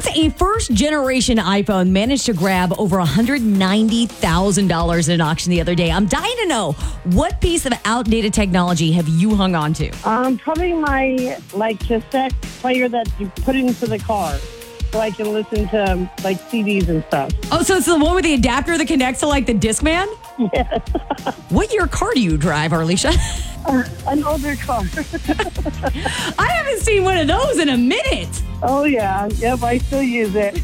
Once a first-generation iPhone managed to grab over $190,000 in an auction the other day. I'm dying to know, what piece of outdated technology have you hung on to? Probably my cassette player that you put into the car, so I can listen to CDs and stuff. Oh, so it's the one with the adapter that connects to the Discman? Yes. What year car do you drive, Arlisha? An older car. I haven't seen one of those in a minute. Oh yeah, yep, I still use it.